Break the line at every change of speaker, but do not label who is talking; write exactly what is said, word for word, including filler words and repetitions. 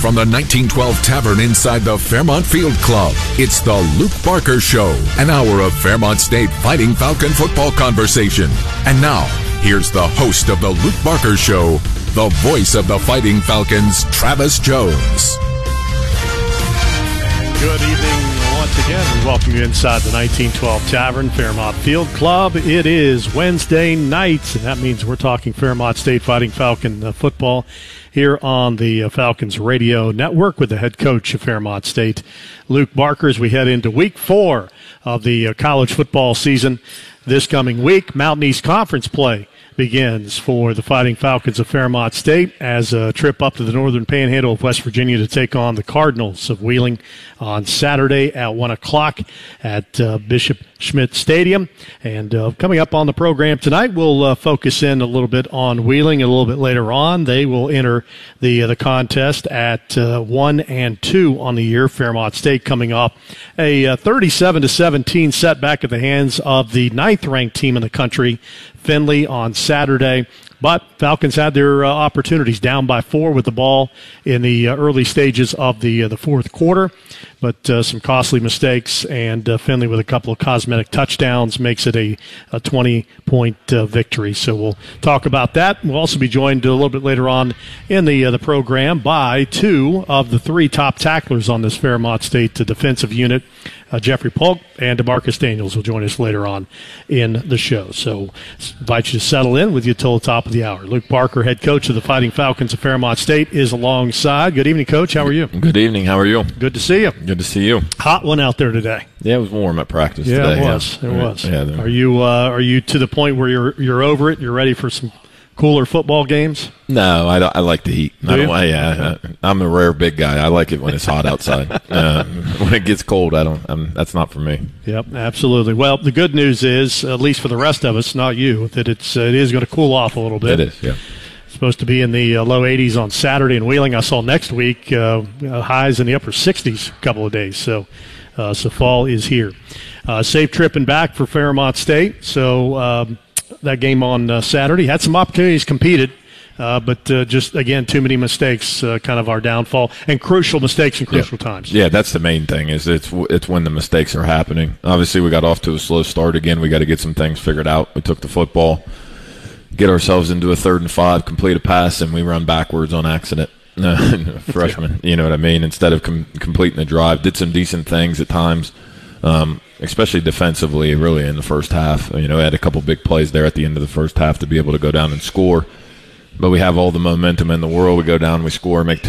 from the nineteen twelve Tavern inside the Fairmont Field Club, it's the Luke Barker Show, an hour of Fairmont State Fighting Falcon football conversation. And now, here's the host of the Luke Barker Show, the voice of the Fighting Falcons, Travis Jones.
Good evening once again. We welcome you inside the nineteen twelve Tavern, Fairmont Field Club. It is Wednesday night, and that means we're talking Fairmont State Fighting Falcon uh, football here on the uh, Falcons Radio Network with the head coach of Fairmont State, Luke Barker, as we head into week four of the uh, college football season. This coming week, Mountain East Conference play begins for the Fighting Falcons of Fairmont State as a trip up to the northern panhandle of West Virginia to take on the Cardinals of Wheeling on Saturday at one o'clock at uh, Bishop Schmidt Stadium. And uh, coming up on the program tonight, we'll uh, focus in a little bit on Wheeling. A little bit later on, they will enter the uh, the contest at uh, one and two on the year. Fairmont State coming off a uh, thirty-seven to seventeen setback at the hands of the ninth-ranked team in the country, Findlay, on Saturday. But Falcons had their uh, opportunities, down by four with the ball in the uh, early stages of the uh, the fourth quarter. But uh, some costly mistakes, and uh, Findlay with a couple of cosmetic touchdowns makes it a twenty-point uh, victory. So we'll talk about that. We'll also be joined a little bit later on in the uh, the program by two of the three top tacklers on this Fairmont State defensive unit. Uh, Jeffrey Polk and DeMarcus Daniels will join us later on in the show. So invite you to settle in with you till the top of the hour. Luke Barker, head coach of the Fighting Falcons of Fairmont State, is alongside. Good evening, Coach. How are you?
Good evening. How are you?
Good to see you.
Good to see you.
Hot one out there today.
Yeah, it was warm at practice
yeah,
today.
It was.
Yeah,
it was.
Yeah,
are you uh, are you to the point where you're you're over it? You're ready for some cooler football games?
No, I, don't, I like the heat.
Do
I don't,
you?
I, yeah, I, I'm a rare big guy. I like it when it's hot outside. uh, when it gets cold, I don't. I'm, that's not for me.
Yep, absolutely. Well, the good news is, at least for the rest of us, not you, that it's uh, it is going to cool off a little bit.
It is. Yeah.
It's supposed to be in the uh, low eighties on Saturday in Wheeling. I saw next week uh, uh, highs in the upper sixties a couple of days. So, uh, so fall is here. Uh, safe trip and back for Fairmont State. So. Um, That game on uh, Saturday had some opportunities competed, uh, but uh, just again too many mistakes, uh, kind of our downfall, and crucial mistakes in crucial
yeah.
times.
Yeah, that's the main thing. Is it's it's when the mistakes are happening. Obviously, we got off to a slow start again. We got to get some things figured out. We took the football, get ourselves into a third and five, complete a pass, and we run backwards on accident. Freshman, yeah. You know what I mean? Instead of com- completing the drive, did some decent things at times. Um, especially defensively, really, in the first half. You know, had a couple big plays there at the end of the first half to be able to go down and score. But we have all the momentum in the world. We go down, we score, make two